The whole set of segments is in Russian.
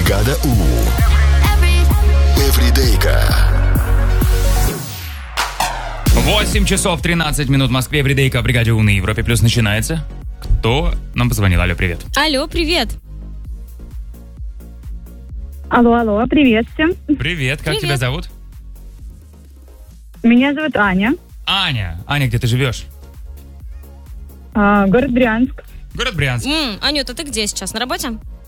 Бригада У. Эвридейка. 8 часов 13 минут в Москве. Эвридейка в Бригаде У на Европе Плюс начинается. Кто нам позвонил? Алло, привет. Алло, привет. Алло, привет всем. Привет, как тебя зовут? Меня зовут Аня. Аня, где ты живешь? Город Брянск. Город Брянск. Анюта, ты где сейчас? На работе?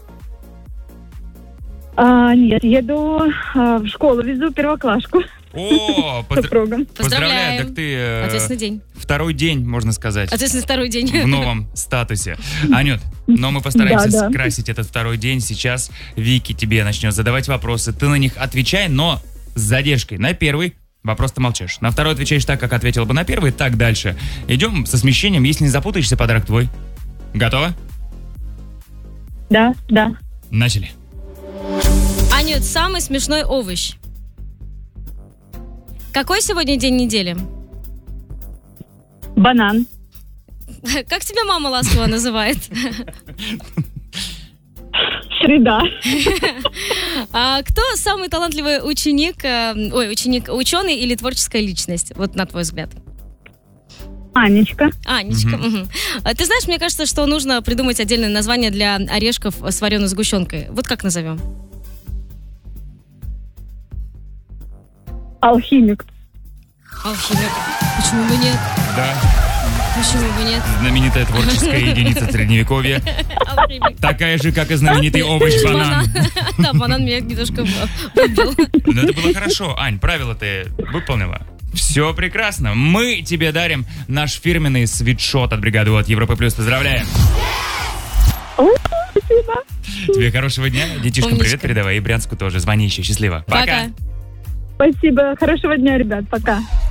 Нет, еду в школу, везу первоклашку. О, супругом. Поздравляю, так ты... Ответственный день. Второй день, можно сказать. Ответственный второй день. В новом статусе. Анют, но мы постараемся скрасить этот второй день. Сейчас Вики тебе начнет задавать вопросы. Ты на них отвечай, но с задержкой. На первый вопрос ты молчишь. На второй отвечаешь так, как ответила бы на первый. Так дальше. Идем со смещением. Если не запутаешься, подарок твой. Готова? Да. Начали. Анют, самый смешной овощ. Какой сегодня день недели? Банан. Как тебя мама ласково называет? Среда. А кто самый талантливый ученый или творческая личность? Вот на твой взгляд. Анечка. Угу. Ты знаешь, мне кажется, что нужно придумать отдельное название для орешков с вареной сгущенкой. Вот как назовем? Алхимик. Алхимик. Почему бы нет? Да. Почему бы нет? Знаменитая творческая единица Средневековья. Алхимик. Такая же, как и знаменитый овощ банан. Да, банан меня немножко выбил. Но это было хорошо. Ань, правила ты выполнила. Все прекрасно. Мы тебе дарим наш фирменный свитшот от Бригады У от Европы Плюс. Поздравляем. Спасибо. Тебе хорошего дня. Детишкам привет передавай. И Брянску тоже. Звони еще. Счастливо. Пока. Спасибо. Хорошего дня, ребят. Пока.